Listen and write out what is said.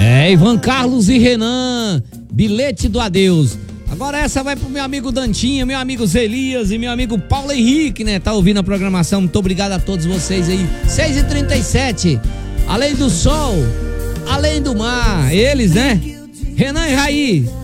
Ivan Carlos e Renan, Bilhete do Adeus. Agora essa vai pro meu amigo Dantinha, meu amigo Zelias e meu amigo Paulo Henrique, né? Tá ouvindo a programação, muito obrigado a todos vocês aí. 6h37, além do sol, além do mar, eles, né? Renan e Raí,